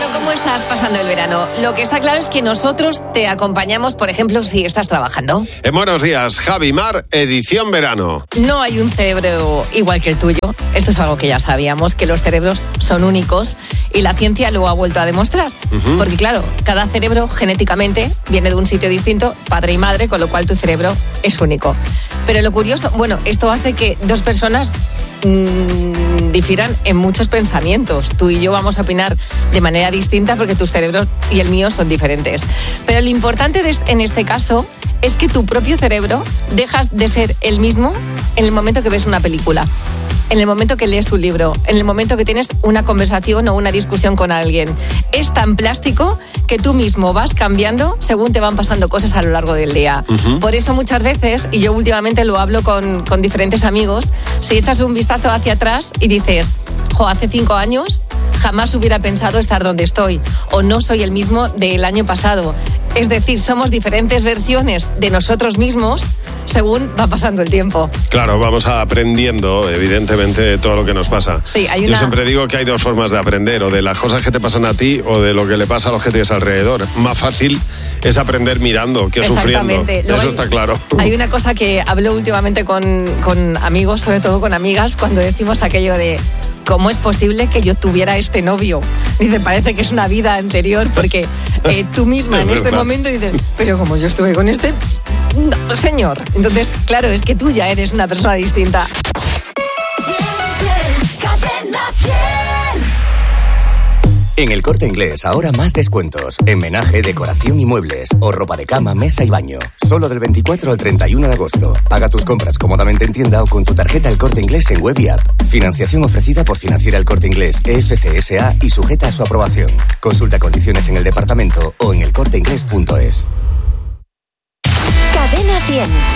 ¿cómo estás pasando el verano? Lo que está claro es que nosotros te acompañamos, por ejemplo, si estás trabajando. Buenos días, Javi Mar, edición verano. No hay un cerebro igual que el tuyo. Esto es algo que ya sabíamos, que los cerebros son únicos y la ciencia lo ha vuelto a demostrar. Porque claro, cada cerebro genéticamente viene de un sitio distinto, padre y madre, con lo cual tu cerebro es único. Pero lo curioso, bueno, esto hace que dos personas difieran en muchos pensamientos. Tú y yo vamos a opinar de manera distinta porque tus cerebros y el mío son diferentes. Pero lo importante en este caso es que tu propio cerebro dejas de ser el mismo en el momento que ves una película, en el momento que lees un libro, en el momento que tienes una conversación o una discusión con alguien. Es tan plástico que tú mismo vas cambiando según te van pasando cosas a lo largo del día. Por eso muchas veces, y yo últimamente lo hablo con diferentes amigos, si echas un vistazo hacia atrás y dices, hace 5 años jamás hubiera pensado estar donde estoy, o no soy el mismo del año pasado. Es decir, somos diferentes versiones de nosotros mismos según va pasando el tiempo. Claro, vamos aprendiendo, evidentemente, de todo lo que nos pasa. Sí, Yo siempre digo que hay dos formas de aprender, o de las cosas que te pasan a ti, o de lo que le pasa a los que tienes alrededor. Más fácil es aprender mirando que sufriendo. Eso está claro. Hay una cosa que hablo últimamente con amigos, sobre todo con amigas, cuando decimos aquello de ¿cómo es posible que yo tuviera este novio? Dice, parece que es una vida anterior, porque tú misma en este momento dices, pero como yo estuve con este, no, señor. Entonces, claro, es que tú ya eres una persona distinta. En El Corte Inglés, ahora más descuentos. En menaje, decoración y muebles. O ropa de cama, mesa y baño. Solo del 24 al 31 de agosto. Paga tus compras cómodamente en tienda o con tu tarjeta El Corte Inglés en web y app. Financiación ofrecida por Financiera El Corte Inglés, EFC S.A. y sujeta a su aprobación. Consulta condiciones en el departamento o en elcorteinglés.es. Cadena 100.